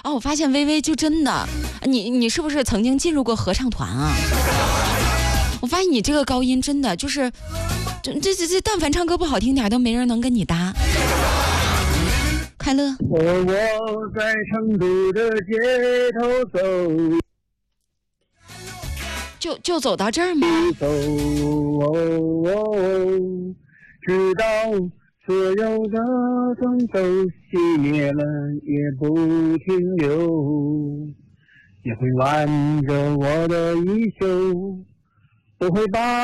啊，我发现微微就真的，你是不是曾经进入过合唱团啊？我发现你这个高音真的就是，这，但凡唱歌不好听点，都没人能跟你搭。快乐。 我在成都的街头走。 就走到这儿吗？ 走，直到所有的灯都熄灭了，也不停留，也会挽着我的衣袖，不会把